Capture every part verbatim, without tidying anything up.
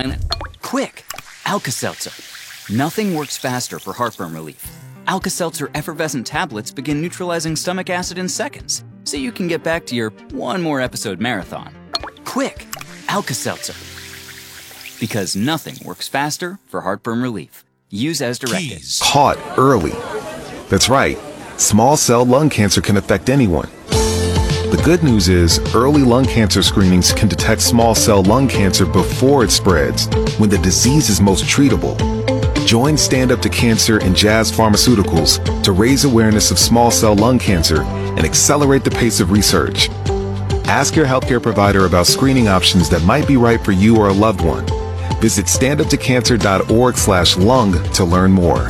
finally... Quick! Alka-Seltzer. Nothing works faster for heartburn relief. Alka-Seltzer effervescent tablets begin neutralizing stomach acid in seconds, so you can get back to your one more episode marathon. Quick! Alka-Seltzer. Because nothing works faster for heartburn relief. Use as directed. Keys. Caught early. That's right. Small cell lung cancer can affect anyone. The good news is early lung cancer screenings can detect small cell lung cancer before it spreads, when the disease is most treatable. Join Stand Up to Cancer and Jazz Pharmaceuticals to raise awareness of small cell lung cancer and accelerate the pace of research. Ask your healthcare provider about screening options that might be right for you or a loved one. Visit standuptocancer.org slash lung to learn more.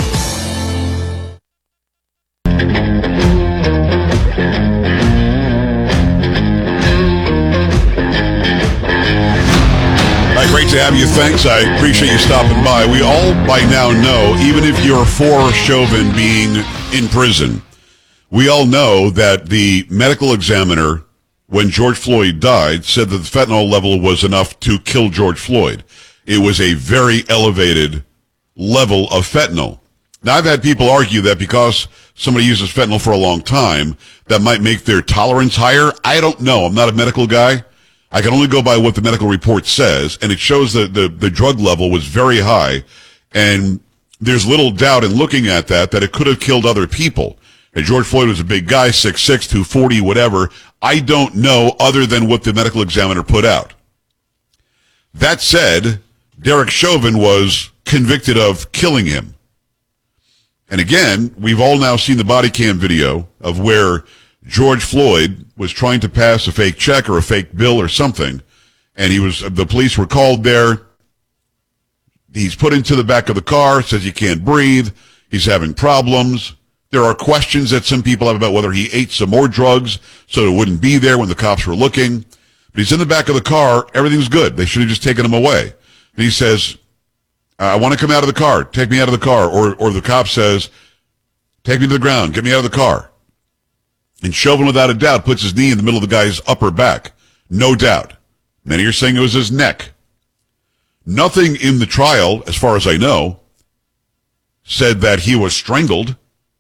Great to have you. Thanks. I appreciate you stopping by. We all by now know, even if you're for Chauvin being in prison, we all know that the medical examiner, when George Floyd died, said that the fentanyl level was enough to kill George Floyd. It was a very elevated level of fentanyl. Now, I've had people argue that because somebody uses fentanyl for a long time, that might make their tolerance higher. I don't know. I'm not a medical guy. I can only go by what the medical report says, and it shows that the, the drug level was very high, and there's little doubt in looking at that that it could have killed other people. And George Floyd was a big guy, six six, two forty, whatever. I don't know other than what the medical examiner put out. That said, Derek Chauvin was convicted of killing him. And again, we've all now seen the body cam video of where George Floyd was trying to pass a fake check or a fake bill or something, and he was, the police were called there. He's put into the back of the car, says he can't breathe, he's having problems. There are questions that some people have about whether he ate some more drugs so it wouldn't be there when the cops were looking. But he's in the back of the car, everything's good. They should have just taken him away. And he says, I want to come out of the car, take me out of the car. Or, or the cop says, take me to the ground, get me out of the car. And Chauvin, without a doubt, puts his knee in the middle of the guy's upper back. No doubt. Many are saying it was his neck. Nothing in the trial, as far as I know, said that he was strangled.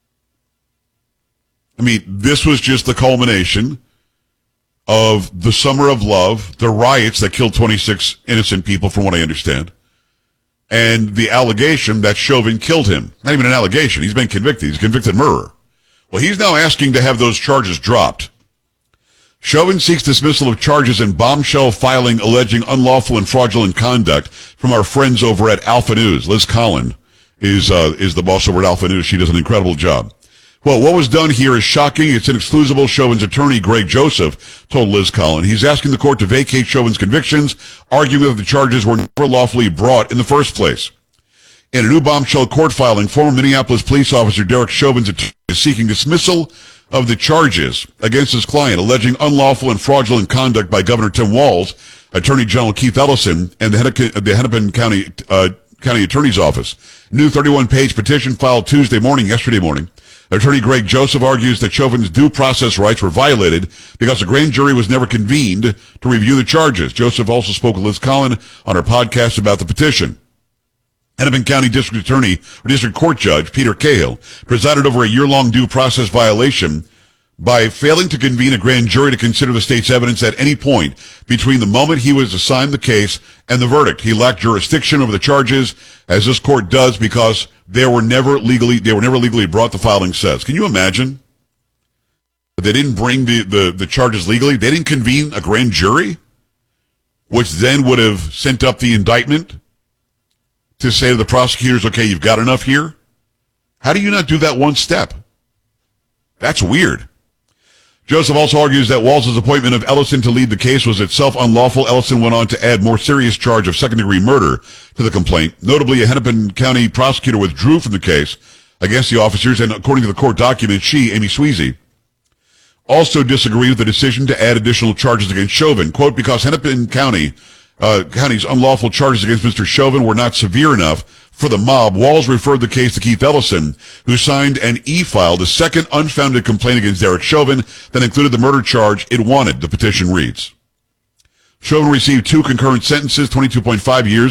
I mean, this was just the culmination of the summer of love, the riots that killed twenty-six innocent people, from what I understand, and the allegation that Chauvin killed him. Not even an allegation. He's been convicted. He's a convicted murderer. Well, he's now asking to have those charges dropped. Chauvin seeks dismissal of charges in bombshell filing alleging unlawful and fraudulent conduct from our friends over at Alpha News. Liz Collin is uh, is the boss over at Alpha News. She does an incredible job. Well, what was done here is shocking. It's inexcusable. Chauvin's attorney, Greg Joseph, told Liz Collin. He's asking the court to vacate Chauvin's convictions, arguing that the charges were never lawfully brought in the first place. In a new bombshell court filing, former Minneapolis police officer Derek Chauvin's attorney is seeking dismissal of the charges against his client, alleging unlawful and fraudulent conduct by Governor Tim Walz, Attorney General Keith Ellison, and the, Hennepin, the Hennepin County uh, County Attorney's Office. New thirty-one page petition filed Tuesday morning, yesterday morning. Attorney Greg Joseph argues that Chauvin's due process rights were violated because a grand jury was never convened to review the charges. Joseph also spoke with Liz Collin on her podcast about the petition. Hennepin County District Attorney, or District Court Judge Peter Cahill, presided over a year-long due process violation by failing to convene a grand jury to consider the state's evidence at any point between the moment he was assigned the case and the verdict. He lacked jurisdiction over the charges, as this court does, because they were never legally they were never legally brought, the filing says. Can you imagine? They didn't bring the, the, the charges legally. They didn't convene a grand jury, which then would have sent up the indictment to say to the prosecutors, okay, you've got enough here? How do you not do that one step? That's weird. Joseph also argues that Walz's appointment of Ellison to lead the case was itself unlawful. Ellison went on to add more serious charge of second-degree murder to the complaint. Notably, a Hennepin County prosecutor withdrew from the case against the officers, and according to the court document, she, Amy Sweezy, also disagreed with the decision to add additional charges against Chauvin. Quote, because Hennepin County Uh, County's unlawful charges against Mister Chauvin were not severe enough for the mob, Walz referred the case to Keith Ellison, who signed and e-filed a second unfounded complaint against Derek Chauvin that included the murder charge it wanted, the petition reads. Chauvin received two concurrent sentences, twenty-two point five years